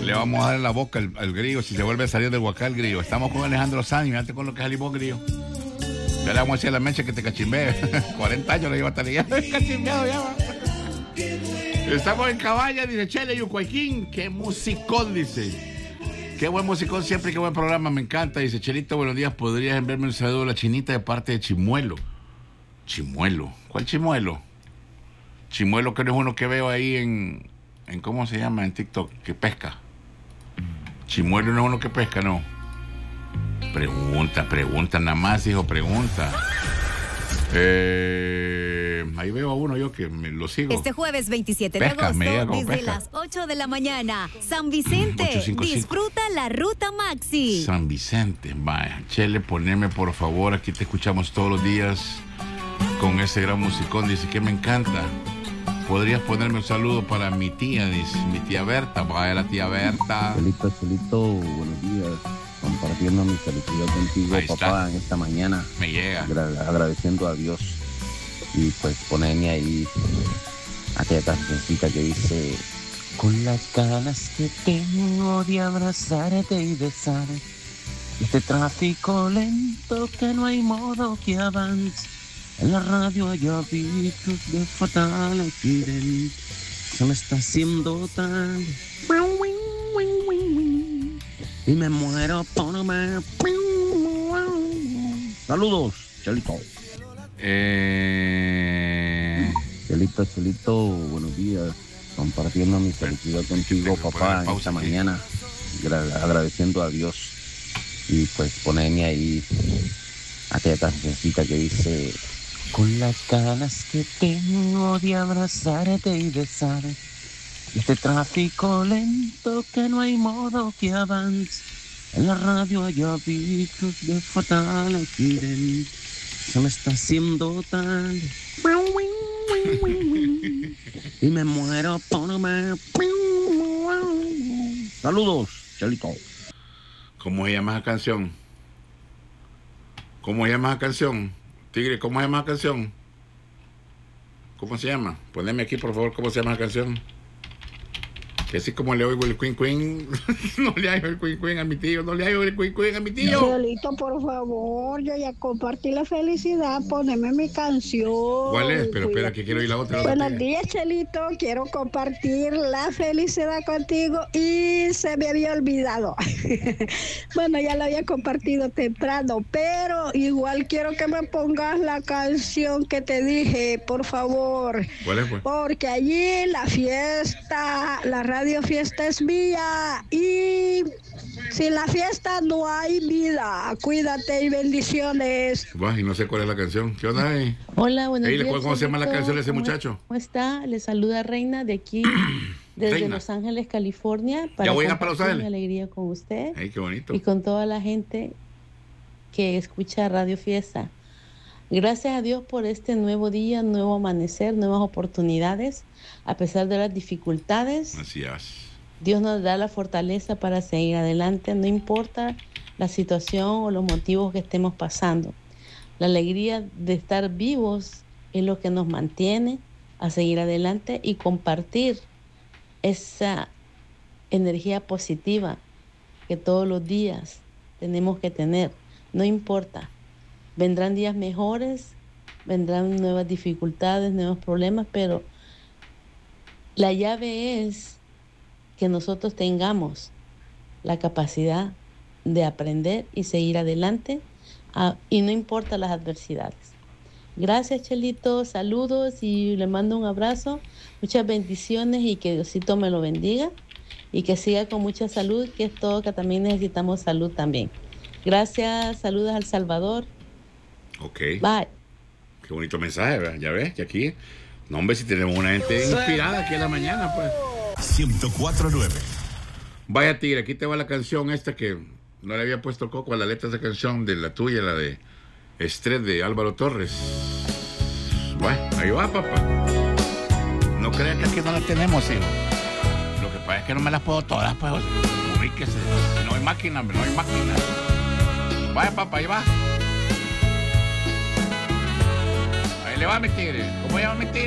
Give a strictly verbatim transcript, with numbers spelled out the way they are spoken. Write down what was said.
Le vamos a dar en la boca al, al grillo si se vuelve a salir del huacal el grillo. Estamos con Alejandro Sanz, fíjate con lo que es el vos, grillo. Ya le vamos a decir a la mecha que te cachimbee. cuarenta años le llevo hasta ya. Cachimbeado ya, va. Estamos en Caballa, dice Chele Yucuayquín. Qué musicón, dice. Qué buen musicón siempre, qué buen programa, me encanta. Dice Chelito, buenos días, ¿podrías enviarme un saludo a la chinita de parte de Chimuelo? Chimuelo, ¿cuál Chimuelo? Chimuelo que no es uno que veo ahí en, en ¿cómo se llama? En TikTok, que pesca. Chimuelo no es uno que pesca, no. Pregunta, pregunta, nada más, hijo, pregunta. Eh, ahí veo a uno yo que me lo sigo. Este jueves veintisiete pesca, de agosto, desde pesca. las ocho de la mañana, San Vicente, ocho cinco cinco. Disfruta la Ruta Maxi. San Vicente, vaya. Chele, poneme por favor, aquí te escuchamos todos los días con ese gran musicón, dice que me encanta. ¿Podrías ponerme un saludo para mi tía, dice, mi tía Berta? Vaya la tía Berta. Chelito, Chelito, buenos días. Compartiendo mi felicidad contigo, Ahí papá, está. en esta mañana. Me llega. Agra- agradeciendo a Dios. Y pues ponerme ahí aquella cancioncita que dice: con las ganas que tengo de abrazarte y besar, este tráfico lento que no hay modo que avance. En la radio hay avisos de fatal accidente. Se me está haciendo tarde y me muero por ver. Saludos, Chelito. Eh... Chelito, Chelito, buenos días. Compartiendo mi felicidad contigo, Tengo que papá, poner en pausa esta aquí. mañana. Gra- agradeciendo a Dios. Y pues ponerme ahí aquella cancioncita que dice: con las ganas que tengo de abrazarte y besar, este tráfico lento que no hay modo que avance. En la radio hay avisos de fatal accidente. Se me está haciendo tarde y me muero por ver. Saludos, Chelito. ¿Cómo se llama esa canción? ¿Cómo se llama esa canción? Tigre, ¿cómo se llama esa canción? ¿Cómo se llama? Poneme aquí, por favor, ¿cómo se llama esa canción? Que así como le oigo el Queen Queen, no le oigo el Queen Queen a mi tío, no le oigo el Queen Queen a mi tío. Chelito, por favor, yo ya compartí la felicidad, poneme mi canción. ¿Cuál es? Pero espera, que quiero oír la otra. la otra Buenos tigre. días, Chelito, quiero compartir la felicidad contigo y se me había olvidado. Bueno, ya la había compartido temprano, pero igual quiero que me pongas la canción que te dije, por favor. ¿Cuál es, pues? Porque allí la fiesta, la radio fiesta es mía y sin la fiesta no hay vida. Cuídate y bendiciones. Buah, y no sé cuál es la canción. ¿Qué onda ahí? Hola, buenos Ey, días. ¿cómo se llama la Chelito? canción de ese ¿Cómo- muchacho? ¿Cómo está? Le saluda Reina de aquí, desde Reina. Los Ángeles, California. Ya voy a ir para Los compartir mi Ángeles. alegría con usted Ay, qué bonito. y con toda la gente que escucha Radio Fiesta. Gracias a Dios por este nuevo día, nuevo amanecer, nuevas oportunidades. A pesar de las dificultades, Así es. Dios nos da la fortaleza para seguir adelante, no importa la situación o los motivos que estemos pasando. La alegría de estar vivos es lo que nos mantiene a seguir adelante y compartir esa energía positiva que todos los días tenemos que tener. No importa, vendrán días mejores, vendrán nuevas dificultades, nuevos problemas, pero la llave es que nosotros tengamos la capacidad de aprender y seguir adelante, a- y no importa las adversidades. Gracias, Chelito, saludos y le mando un abrazo, muchas bendiciones y que Diosito me lo bendiga y que siga con mucha salud, que es todo, que también necesitamos salud también. Gracias, saludos al Salvador. Ok. Bye. Qué bonito mensaje, ¿verdad? Ya ves que aquí, no, hombre, si tenemos una gente inspirada aquí en la mañana, pues. ciento cuatro punto nueve. Vaya, tigre, aquí te va la canción esta que no le había puesto coco a la letra de esa canción, de la tuya, la de Estrés de Álvaro Torres. Bueno, ahí va, papá. No creas que aquí no la tenemos, hijo. Lo que pasa es que no me las puedo todas, pues. Ubíquese. No hay máquina, hombre, no hay máquina. Vaya, papá, ahí va. Ahí le va, mi tigre. ¿Cómo llama mi tigre?